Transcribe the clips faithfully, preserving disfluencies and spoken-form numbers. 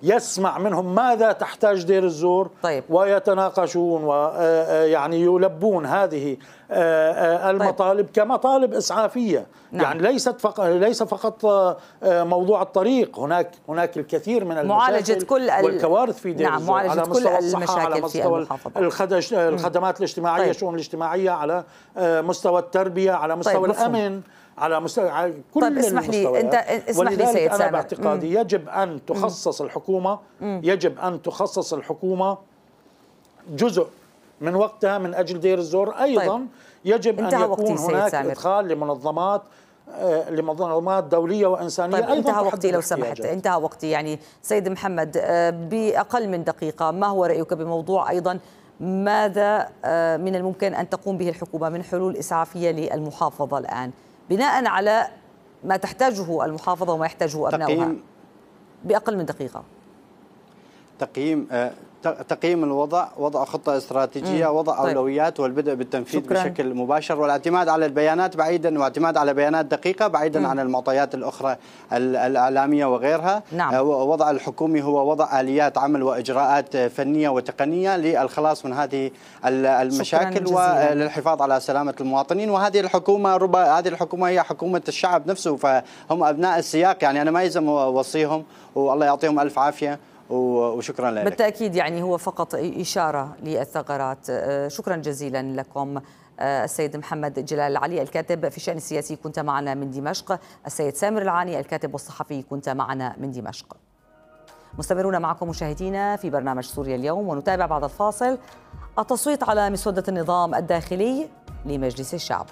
يسمع منهم ماذا تحتاج دير الزور. طيب. ويتناقشون ويعني يلبون هذه المطالب طيب. كمطالب إسعافية. نعم. يعني ليست فقط ليس فقط موضوع الطريق، هناك هناك الكثير من المشاكل كل والكوارث في دير نعم. الزور على مستوى الصحة، على مستوى الخدمات الاجتماعية، الشؤون الاجتماعية، على مستوى التربية، على مستوى طيب. الأمن، على مستوى على كل طيب اسمح لي انت اسمح لي سيد سامر، أنا باعتقادي مم. يجب أن تخصص مم. الحكومة مم. يجب أن تخصص الحكومة جزء من وقتها من أجل دير الزور. أيضا طيب. يجب أن يكون هناك إدخال لمنظمات لمنظمات دولية وإنسانية. طيب أيضا انتهى وقتي لو سمحت، انتهى وقتي. يعني سيد محمد بأقل من دقيقة، ما هو رأيك بموضوع أيضا ماذا من الممكن أن تقوم به الحكومة من حلول إسعافية للمحافظة الآن بناء على ما تحتاجه المحافظة وما يحتاجه أبنائها؟ بأقل من دقيقة. تقييم تقييم الوضع، وضع خطة استراتيجية، مم. وضع طيب. أولويات والبدء بالتنفيذ شكراً. بشكل مباشر، والاعتماد على البيانات بعيدا واعتماد على بيانات دقيقة بعيدا مم. عن المعطيات الأخرى الإعلامية وغيرها. نعم. وضع الحكومي هو وضع آليات عمل وإجراءات فنية وتقنية للخلاص من هذه المشاكل وللحفاظ على سلامة المواطنين. وهذه الحكومة رب هذه الحكومة هي حكومة الشعب نفسه، فهم أبناء السياق. يعني أنا ما يلزم وصيهم، والله يعطيهم ألف عافية وشكرا لك. بالتأكيد يعني هو فقط إشارة للثغرات. شكرا جزيلا لكم. السيد محمد جلال العلي الكاتب في الشأن السياسي كنت معنا من دمشق، السيد سامر العاني الكاتب والصحفي كنت معنا من دمشق. مستمرون معكم مشاهدينا في برنامج سوريا اليوم، ونتابع بعد الفاصل التصويت على مسودة النظام الداخلي لمجلس الشعب.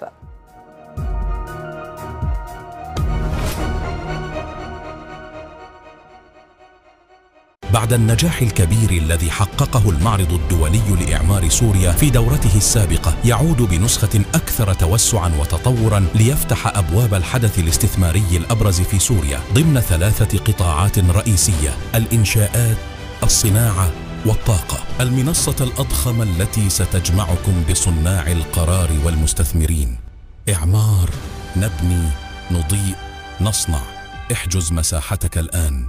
بعد النجاح الكبير الذي حققه المعرض الدولي لإعمار سوريا في دورته السابقة، يعود بنسخة أكثر توسعاً وتطوراً ليفتح أبواب الحدث الاستثماري الأبرز في سوريا ضمن ثلاثة قطاعات رئيسية: الإنشاءات، الصناعة والطاقة. المنصة الأضخم التي ستجمعكم بصناع القرار والمستثمرين. إعمار، نبني، نضيء، نصنع. احجز مساحتك الآن.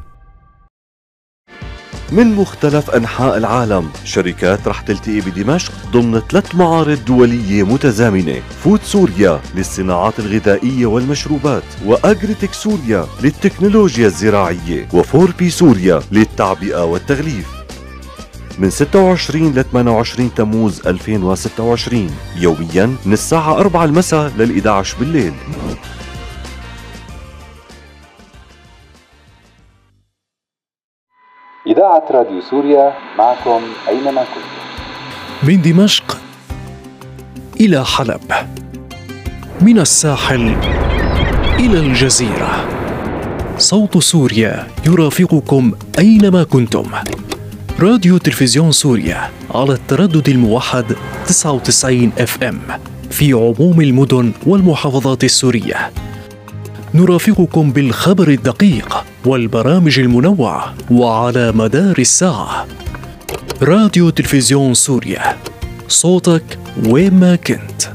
من مختلف أنحاء العالم شركات رح تلتقي بدمشق ضمن ثلاث معارض دولية متزامنة: فود سوريا للصناعات الغذائية والمشروبات، وأجريتك سوريا للتكنولوجيا الزراعية، وفور بي سوريا للتعبئة والتغليف. من ستة وعشرين ل ثمانية وعشرين تموز ألفين وستة وعشرين يوميا من الساعة أربعة المساء لل إحدى عشر بالليل. إذاعة راديو سوريا معكم أينما كنتم. من دمشق إلى حلب، من الساحل إلى الجزيرة، صوت سوريا يرافقكم أينما كنتم. راديو تلفزيون سوريا على التردد الموحد تسعة وتسعين إف إم في عموم المدن والمحافظات السورية. نرافقكم بالخبر الدقيق والبرامج المنوعة وعلى مدار الساعة. راديو تلفزيون سوريا، صوتك وين ما كنت.